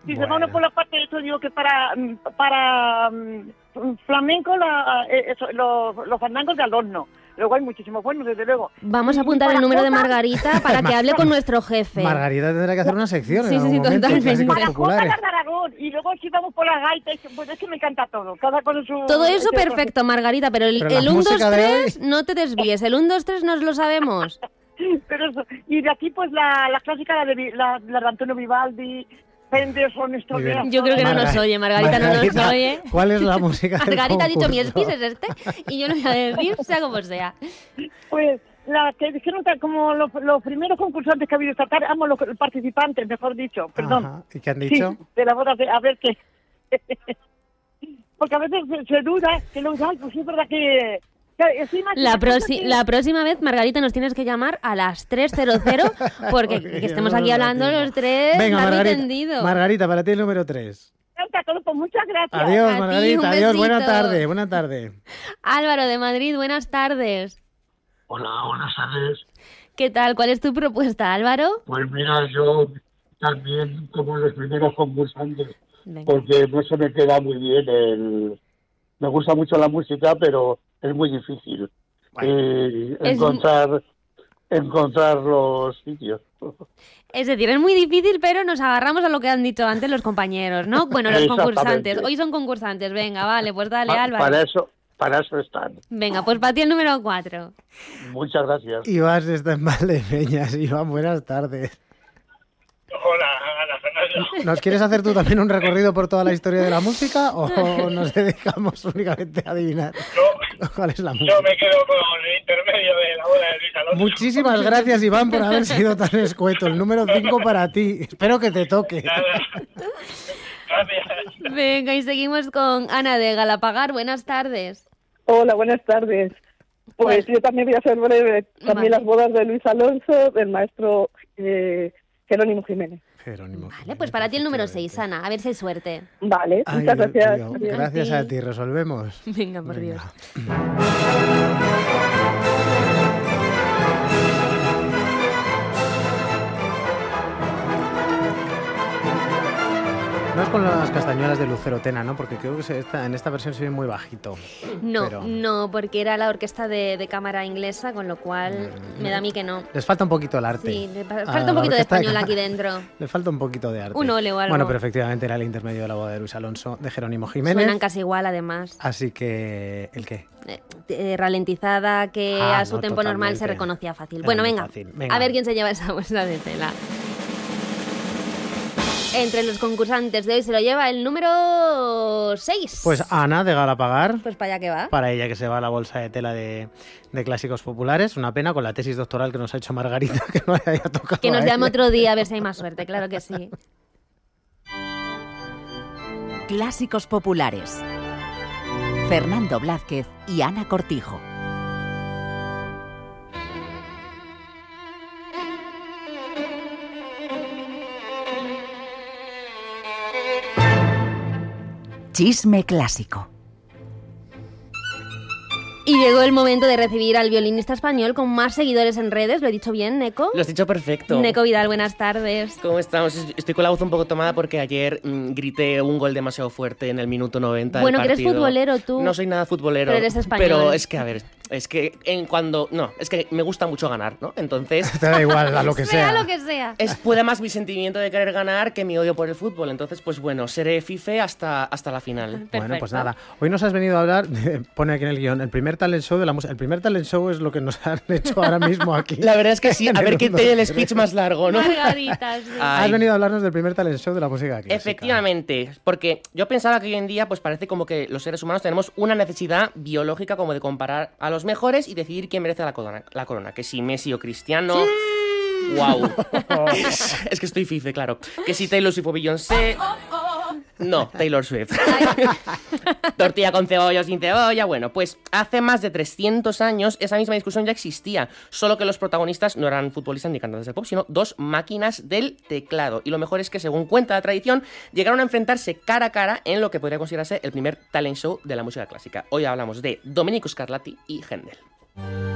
Si se va uno por la parte de esto, digo que para flamenco, los fandangos de al horno. Luego hay muchísimos buenos, desde luego. Vamos a apuntar el número de Margarita para que hable con nuestro jefe. Margarita tendrá que hacer una sección. Sí, totalmente. Para Jota de Aragón. Y luego si vamos por las gaitas, pues es que me encanta todo. Cada con su... Todo eso perfecto, Margarita, pero el 1, 2, 3 no te desvíes. El 1, 2, 3 nos lo sabemos. Pero eso. Y de aquí, pues la clásica, la de Antonio Vivaldi... Yo creo que no nos oye, Margarita no nos oye. ¿Cuál es la música del Margarita ha dicho, concurso? mi espis es este, y yo lo voy a decir, sea como sea. Pues la que dijeron como los primeros concursantes que ha habido esta tarde, los participantes, mejor dicho, perdón. Ajá. ¿Y qué han dicho? Sí, de la boda, a ver qué. Porque a veces se duda, que no, ay, pues es verdad que... La próxima vez, Margarita, nos tienes que llamar a las 3:00 porque que estemos aquí hablando los tres. Venga, Margarita, para ti el número 3. Pues muchas gracias. Adiós, Margarita. Adiós, buena tarde. Álvaro de Madrid, buenas tardes. Hola, buenas tardes. ¿Qué tal? ¿Cuál es tu propuesta, Álvaro? Pues mira, yo también como los primeros concursantes, Venga. porque no se me queda muy bien me gusta mucho la música, pero es muy difícil encontrar los sitios. Es decir, es muy difícil, pero nos agarramos a lo que han dicho antes los compañeros, ¿no? Bueno, los concursantes. Hoy son concursantes. Venga, vale, pues dale, Álvaro. Para eso están. Venga, pues para ti el número 4. Muchas gracias. Iván está en Valdepeñas. Iván, buenas tardes. Hola, Ana Fernando. ¿Nos quieres hacer tú también un recorrido por toda la historia de la música o nos dedicamos únicamente a adivinar cuál es la música? Yo me quedo con el intermedio de la boda de Luis Alonso. Muchísimas gracias, Iván, por haber sido tan escueto. El número 5 para ti. Espero que te toque. Nada. Gracias. Venga, y seguimos con Ana de Galapagar. Buenas tardes. Hola, buenas tardes. Pues yo también voy a ser breve. También las bodas de Luis Alonso, del maestro Jerónimo Jiménez. Vale, pues para ti el número 6, Ana. A ver si hay suerte. Vale, muchas gracias. Gracias a ti, resolvemos. Venga, por Dios. No es con las castañuelas de Lucero Tena, ¿no? Porque creo que en esta versión se ve muy bajito. No, porque era la orquesta de cámara inglesa, con lo cual me da a mí que no. Les falta un poquito el arte. Sí, falta un poquito de español aquí dentro. Le falta un poquito de arte. Un ole o algo. Bueno, pero efectivamente era el intermedio de la boda de Luis Alonso, de Jerónimo Jiménez. Suenan casi igual, además. Así que, ¿el qué? Ralentizada, que a su tempo normal se reconocía fácil. Bueno, venga, a ver quién se lleva esa bolsa de tela. Entre los concursantes de hoy se lo lleva el número 6. Pues Ana de Galapagar. Pues para allá que va. Para ella que se va la bolsa de tela de clásicos populares. Una pena con la tesis doctoral que nos ha hecho Margarita que no le haya tocado. Que nos llame otro día a ver si hay más suerte, claro que sí. Clásicos populares. Fernando Blázquez y Ana Cortijo. Chisme clásico. Y llegó el momento de recibir al violinista español con más seguidores en redes. ¿Lo he dicho bien, Neco? Lo has dicho perfecto. Neco Vidal, buenas tardes. ¿Cómo estamos? Estoy con la voz un poco tomada porque ayer grité un gol demasiado fuerte en el minuto 90 Bueno, del partido. que eres futbolero tú. No soy nada futbolero. Pero eres español. Pero es que, a ver, es que es que me gusta mucho ganar, ¿no? Entonces... Te da igual a lo que sea. Sea lo que sea. Puede más mi sentimiento de querer ganar que mi odio por el fútbol. Entonces, pues bueno, seré fife hasta la final. Perfecto. Bueno, pues nada. Hoy nos has venido a hablar, pone aquí en el guión, el primer talent show de la música. El primer talent show es lo que nos han hecho ahora mismo aquí. La verdad es que sí. A ver quién tiene el speech más largo, ¿no? Margaritas. Sí. Has venido a hablarnos del primer talent show de la música clásica. Efectivamente, porque yo pensaba que hoy en día pues parece como que los seres humanos tenemos una necesidad biológica como de comparar a los mejores y decidir quién merece la corona. Que si Messi o Cristiano... ¡Sí! ¡Wow! Es que estoy fife, claro. Que si Taylor Swift o Beyoncé... No, Taylor Swift. Tortilla con cebolla o sin cebolla. Bueno, pues hace más de 300 años esa misma discusión ya existía, solo que los protagonistas no eran futbolistas ni cantantes del pop, sino dos máquinas del teclado. Y lo mejor es que, según cuenta la tradición, llegaron a enfrentarse cara a cara en lo que podría considerarse el primer talent show de la música clásica. Hoy hablamos de Domenico Scarlatti y Händel.